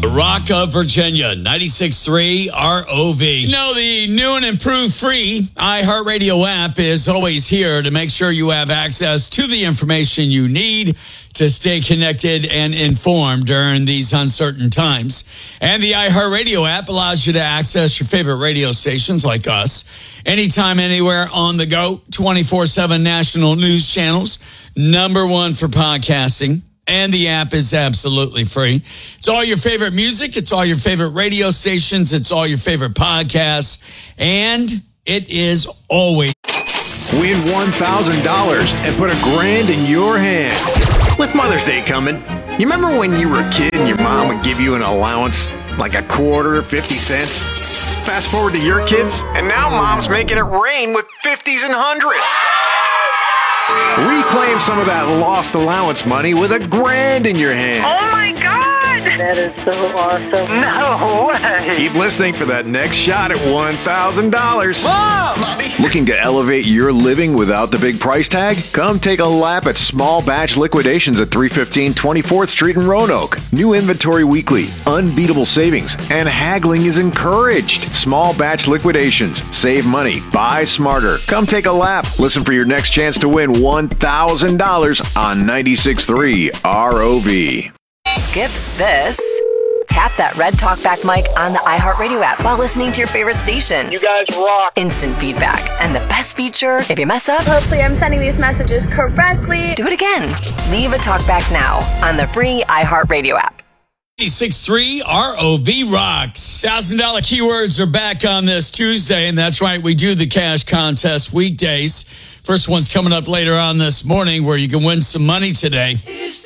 Rock of Virginia, 96.3 ROV. You know, the new and improved free iHeartRadio app is always here to make sure you have access to the information you need to stay connected and informed during these uncertain times. And the iHeartRadio app allows you to access your favorite radio stations like us anytime, anywhere, on the go, 24/7 national news channels, #1 for podcasting. And the app is absolutely free. It's all your favorite music. It's all your favorite radio stations. It's all your favorite podcasts. And it is always. Win $1,000 and put $1,000 in your hand. With Mother's Day coming, you remember when you were a kid and your mom would give you an allowance, like a quarter, 50 cents? Fast forward to your kids, and now mom's making it rain with 50s and hundreds. Reclaim some of that lost allowance money with $1,000 in your hand. Oh my God! That is so awesome. No way! Keep listening for that next shot at $1,000. Mom! Mommy! Looking to elevate your living without the big price tag? Come take a lap at Small Batch Liquidations at 315 24th Street in Roanoke. New inventory weekly, unbeatable savings, and haggling is encouraged. Small Batch Liquidations. Save money. Buy smarter. Come take a lap. Listen for your next chance to win $1,000 on 96.3 ROV. Skip this. Tap that red talkback mic on the iHeartRadio app while listening to your favorite station. You guys rock. Instant feedback. And the best feature, if you mess up, Hopefully I'm sending these messages correctly. do it again. Leave a talkback now on the free iHeartRadio app. 96.3 ROV rocks. $1,000 keywords are back on this Tuesday, and that's right, we do the cash contest weekdays. First one's coming up later on this morning where you can win some money today.